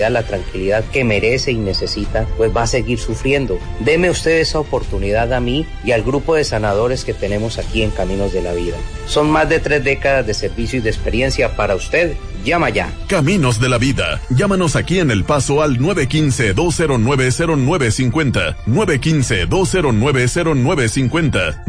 la tranquilidad que merece y necesita, pues va a seguir sufriendo. Deme usted esa oportunidad a mí y al grupo de sanadores que tenemos aquí en Caminos de la Vida. Son más de 3 décadas de servicio y de experiencia para usted. Llama ya. Caminos de la Vida. Llámanos aquí en El Paso al 915-209-0950. 915-209-0950.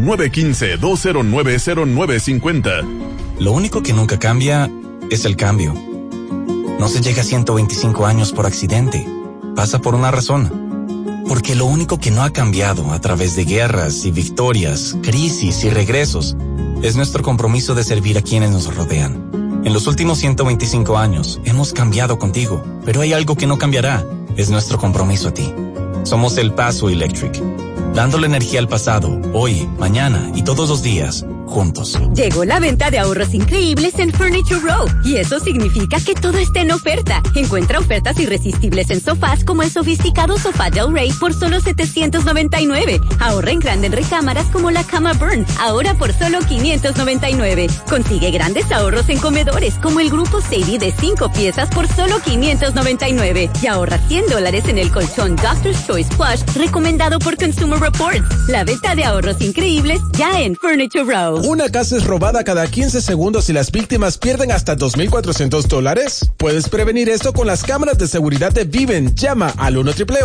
915-209-0950. Lo único que nunca cambia es el cambio. No se llega a 125 años por accidente. Pasa por una razón. Porque lo único que no ha cambiado a través de guerras y victorias, crisis y regresos, es nuestro compromiso de servir a quienes nos rodean. En los últimos 125 años hemos cambiado contigo, pero hay algo que no cambiará. Es nuestro compromiso a ti. Somos El Paso Electric, dándole energía al pasado, hoy, mañana y todos los días, juntos. Llegó la venta de ahorros increíbles en Furniture Row, y eso significa que todo está en oferta. Encuentra ofertas irresistibles en sofás como el sofisticado sofá Del Rey por solo $799. Ahorra en grande en recámaras como la cama Burn, ahora por solo $599. Consigue grandes ahorros en comedores como el grupo Sadie de 5 piezas por solo $599. Y ahorra $100 en el colchón Doctor's Choice Plush recomendado por Consumer Reports. La venta de ahorros increíbles ya en Furniture Row. ¿Una casa es robada cada 15 segundos y las víctimas pierden hasta $2,400? Puedes prevenir esto con las cámaras de seguridad de Viven. Llama al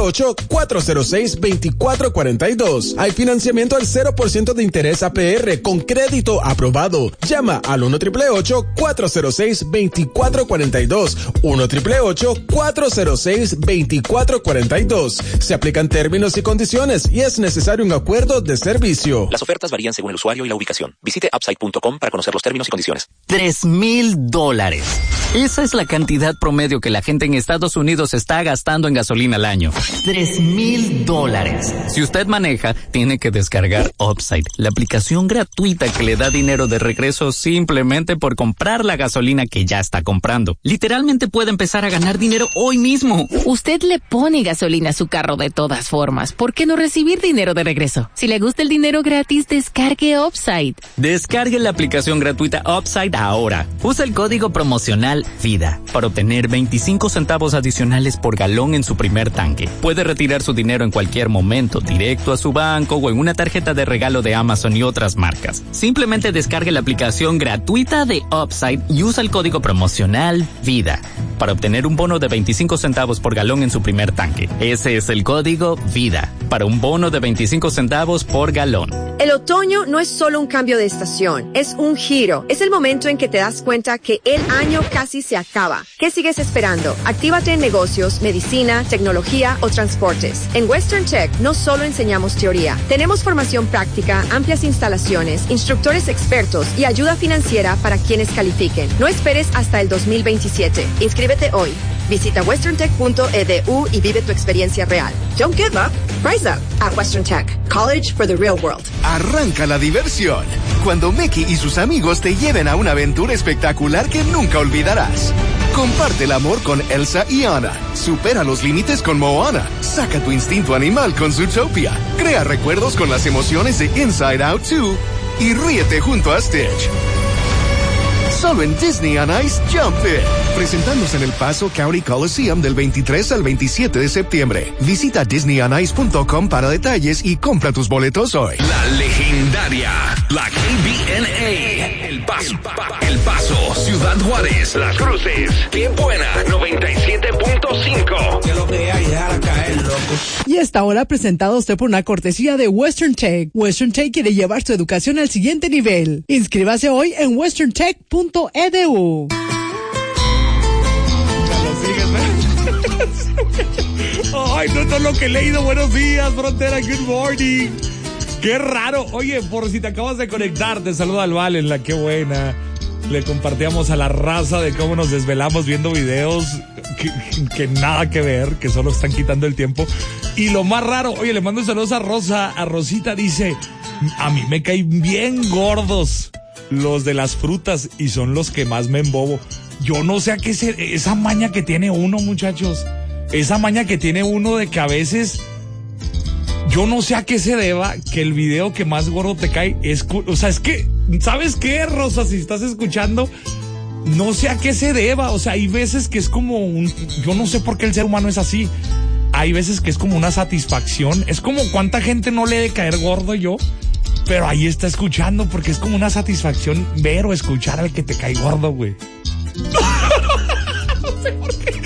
1-888-406-2442. Hay financiamiento al 0% de interés APR con crédito aprobado. Llama al 1-888-406-2442. 1-888-406-2442. Se aplican términos y condiciones y es necesario un acuerdo de servicio. Las ofertas varían según el usuario y la ubicación. Visite upside.com para conocer los términos y condiciones. $3,000. Esa es la cantidad promedio que la gente en Estados Unidos está gastando en gasolina al año. $3,000. Si usted maneja, tiene que descargar Upside, la aplicación gratuita que le da dinero de regreso simplemente por comprar la gasolina que ya está comprando. Literalmente puede empezar a ganar dinero hoy mismo. Usted le pone gasolina a su carro de todas formas. ¿Por qué no recibir dinero de regreso? Si le gusta el dinero gratis, descargue Upside. Descargue la aplicación gratuita Upside ahora. Usa el código promocional VIDA para obtener 25 centavos adicionales por galón en su primer tanque. Puede retirar su dinero en cualquier momento, directo a su banco o en una tarjeta de regalo de Amazon y otras marcas. Simplemente descargue la aplicación gratuita de Upside y usa el código promocional VIDA para obtener un bono de 25 centavos por galón en su primer tanque. Ese es el código VIDA para un bono de 25 centavos por galón. El otoño no es solo un cambio de estación, es un giro. Es el momento en que te das cuenta que el año casi se acaba. ¿Qué sigues esperando? Actívate en negocios, medicina, tecnología o transportes. En Western Tech no solo enseñamos teoría, tenemos formación práctica, amplias instalaciones, instructores expertos y ayuda financiera para quienes califiquen. No esperes hasta el 2027. Inscríbete hoy. Visita westerntech.edu y vive tu experiencia real. Don't give up. Rise up at Western Tech. College for the real world. Arranca la diversión cuando Meki y sus amigos te lleven a una aventura espectacular que nunca olvidarás. Comparte el amor con Elsa y Anna. Supera los límites con Moana. Saca tu instinto animal con Zootopia. Crea recuerdos con las emociones de Inside Out 2 y ríete junto a Stitch. Solo en Disney on Ice Jump It. Presentándose en El Paso County Coliseum del 23 al 27 de septiembre. Visita disneyonice.com para detalles y compra tus boletos hoy. La legendaria, la KBNA. El Paso, Ciudad Juárez, Las Cruces, Qué Buena, 97.5. Y esta hora presentado a usted por una cortesía de Western Tech. Western Tech quiere llevar su educación al siguiente nivel. Inscríbase hoy en westerntech.edu. Ay, no es todo lo que he leído. Buenos días, Frontera. Good morning. Qué raro. Oye, por si te acabas de conectar, te saluda al Valen, la Qué Buena. Le compartíamos a la raza de cómo nos desvelamos viendo videos que nada que ver, que solo están quitando el tiempo. Y lo más raro, oye, le mando saludos a Rosa. A Rosita dice, a mí me caen bien gordos los de las frutas y son los que más me embobo. Yo no sé a qué esa maña que tiene uno, muchachos. Esa maña que tiene uno de que a veces, yo no sé a qué se deba que el video que más gordo te cae es, o sea, es que, ¿sabes qué, Rosa? Si estás escuchando, no sé a qué se deba, o sea, hay veces que es como yo no sé por qué el ser humano es así. Hay veces que es como una satisfacción, es como cuánta gente no le he de caer gordo yo, pero ahí está escuchando porque es como una satisfacción ver o escuchar al que te cae gordo, güey. No sé por qué,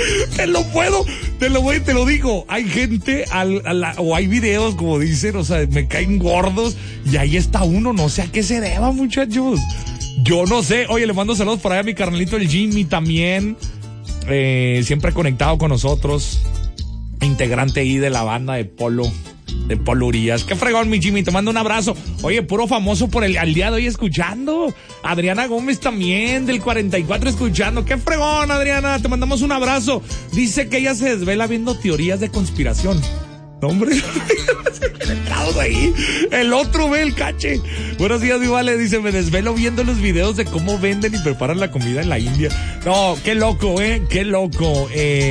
te lo digo, hay gente o hay videos como dicen, o sea, me caen gordos y ahí está uno, no sé a qué se deba, muchachos. Yo no sé. Oye, le mando saludos por ahí a mi carnalito el Jimmy también, siempre conectado con nosotros, integrante ahí de la banda de Polo Urias. Qué fregón, mi Jimmy, te mando un abrazo. Oye, puro famoso al día de hoy escuchando. Adriana Gómez también, del 44, escuchando. Qué fregón, Adriana, te mandamos un abrazo. Dice que ella se desvela viendo teorías de conspiración. No, hombre, ahí. El otro ve el cache. Buenos días, mi vale. Dice, me desvelo viendo los videos de cómo venden y preparan la comida en la India. No, qué loco, qué loco.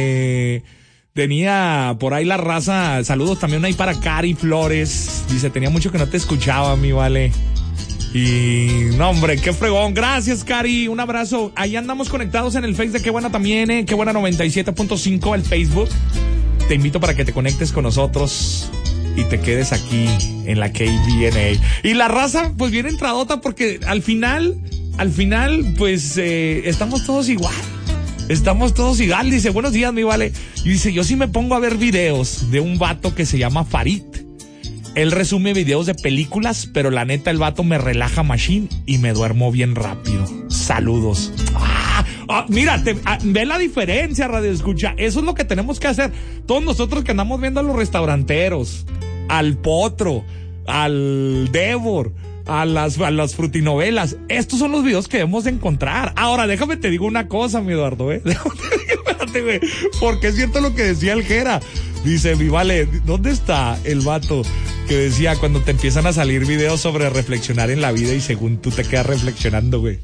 Tenía por ahí la raza. Saludos también ahí para Cari Flores. Dice, tenía mucho que no te escuchaba, mi vale. Y no, hombre, qué fregón. Gracias, Cari. Un abrazo. Ahí andamos conectados en el Face de Qué Buena también, Qué Buena 97.5 el Facebook. Te invito para que te conectes con nosotros y te quedes aquí en la KBNA. Y la raza, pues bien entradota, porque al final, pues estamos todos igual. Dice, buenos días, mi vale. Y dice, yo sí me pongo a ver videos de un vato que se llama Farid. Él resume videos de películas, pero la neta el vato me relaja machine y me duermo bien rápido. Saludos. Mira, ve la diferencia, Radio Escucha. Eso es lo que tenemos que hacer. Todos nosotros que andamos viendo a los restauranteros, al Potro, al Devor, a las frutinovelas. Estos son los videos que debemos de encontrar. Ahora, déjame te digo una cosa, mi Eduardo, Espérate, güey. Porque es cierto lo que decía el Jera. Dice, mi vale, ¿dónde está el vato que decía cuando te empiezan a salir videos sobre reflexionar en la vida y según tú te quedas reflexionando, güey?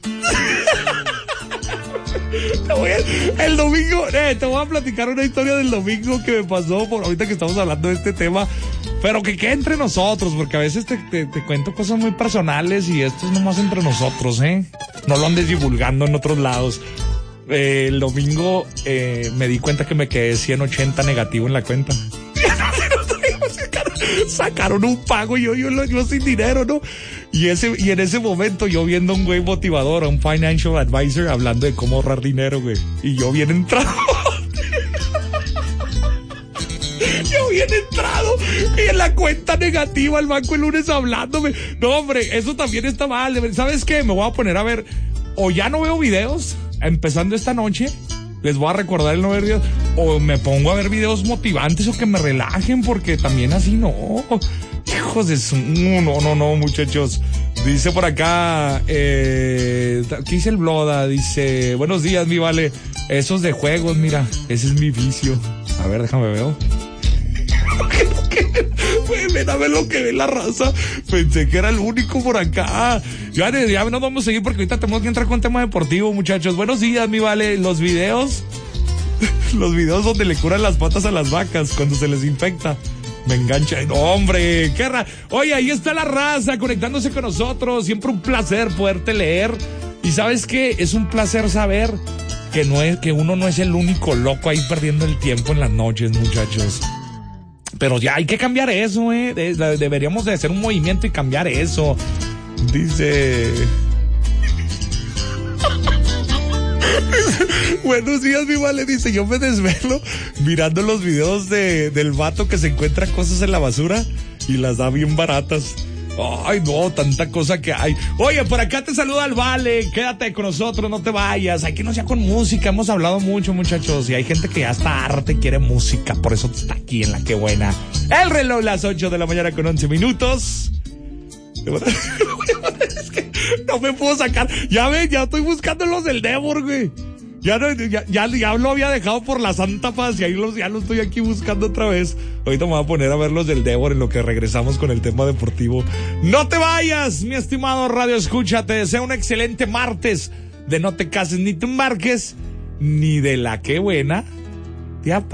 El domingo, te voy a platicar una historia del domingo que me pasó por ahorita que estamos hablando de este tema, pero que quede entre nosotros, porque a veces te cuento cosas muy personales y esto es nomás entre nosotros, no lo andes divulgando en otros lados. El domingo me di cuenta que me quedé 180 negativo en la cuenta. Sacaron un pago y yo sin dinero, ¿no? Y en ese momento yo viendo a un güey motivador, a un financial advisor, hablando de cómo ahorrar dinero, güey. Y yo bien entrado. Y en la cuenta negativa el banco el lunes hablándome. No, hombre, eso también está mal. ¿Sabes qué? Me voy a poner a ver, o ya no veo videos, empezando esta noche. Les voy a recordar el no ver videos, o me pongo a ver videos motivantes o que me relajen, porque también así no. Hijos de su... No, muchachos. Dice por acá, ¿qué dice el Bloda? Dice, buenos días, mi vale. Esos de juegos, mira, ese es mi vicio. A ver, déjame ver. Ven a ver lo que ve la raza. Pensé que era el único por acá. Ya nos vamos a seguir porque ahorita tenemos que entrar con tema deportivo, muchachos. Buenos días, mi vale. Los videos donde le curan las patas a las vacas cuando se les infecta. Me engancha. No, hombre, qué Oye, ahí está la raza conectándose con nosotros. Siempre un placer poderte leer. Y ¿sabes qué? Es un placer saber que uno no es el único loco ahí perdiendo el tiempo en las noches, muchachos. Pero ya hay que cambiar eso, deberíamos de hacer un movimiento y cambiar eso. Dice... Buenos días, mi vale. Dice, yo me desvelo mirando los videos del vato que se encuentra cosas en la basura y las da bien baratas. Ay, no, tanta cosa que hay. Oye, por acá te saluda el Vale. Quédate con nosotros, no te vayas. Aquí no sea con música. Hemos hablado mucho, muchachos. Y hay gente que ya está harta y quiere música. Por eso está aquí en la Qué Buena. El reloj, las 8 de la mañana con 11 minutos. Es que no me puedo sacar. Ya estoy buscando los del Devor, güey. Ya lo había dejado por la Santa Paz y ahí ya lo estoy aquí buscando otra vez. Ahorita me voy a poner a ver los del Devor en lo que regresamos con el tema deportivo. No te vayas, mi estimado Radio Escucha. Te deseo un excelente martes de no te cases ni te embarques, ni de la Qué Buena te apagues.